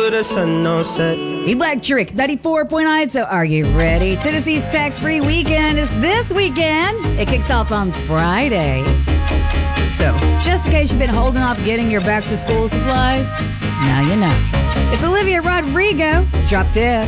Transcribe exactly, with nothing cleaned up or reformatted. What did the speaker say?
with the sun on set. Electric ninety-four point nine. So are you ready? Tennessee's tax-free weekend is this weekend. It kicks off on Friday. So just in case you've been holding off getting your back-to-school supplies, now you know. It's Olivia Rodrigo. Drop dead.